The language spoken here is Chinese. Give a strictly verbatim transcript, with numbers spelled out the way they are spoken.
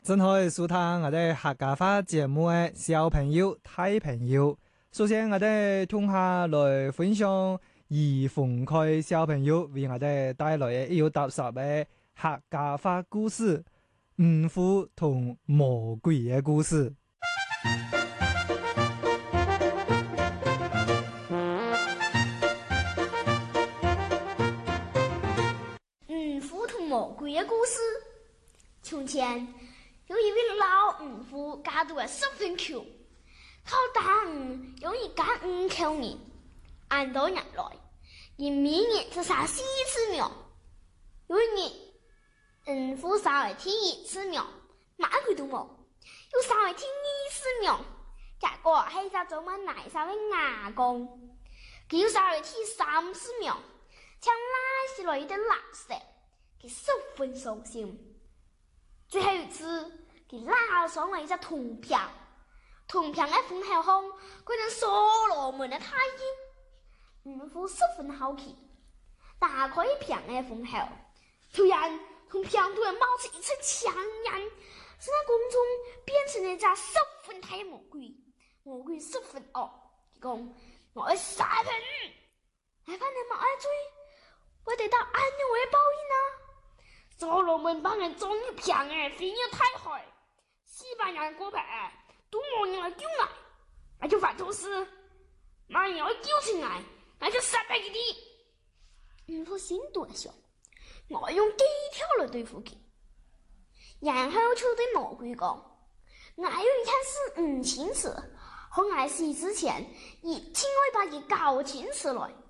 真可以收聽我哋客家話節目嘅小朋友、大朋友。首先，我哋同下來分享余鳳開小朋友為我哋帶來嘅要踏實嘅客家話故事《五虎同魔鬼》嘅故事。 五虎同魔鬼嘅故事。從前有一位老五虎，家住喺十分窮，靠打魚容易揀五口面。按多日來，而每日只殺四次苗。有一日，五虎殺為第一次苗，馬佢都冇；又殺為第二次苗，結果係只做乜奶殺嘅牙公。佢又殺為第三次苗，將拉起來一啲垃圾，佢十分傷心。最後一次，佢拉上來一隻銅片，銅片喺風口上，佢能所羅門嘅太陽。五虎十分好奇，打開一片嘅風口，突然從片突然冒出一層強焰，使那空中變成了一隻十分大嘅魔鬼。魔鬼十分惡，佢講：我要殺人，係翻你莫愛追，我得到安樣嘅報應啊！所羅門幫人種一片誒，肥牛太害，西班牙國牌都冇人來救我，我就發毒誓，萬一我救出來，我就殺敗佢哋。五虎心多想，我用幾條來對付佢。然後就對魔鬼講：我有一件事唔清楚，和我死之前，一定會把佢搞清楚來。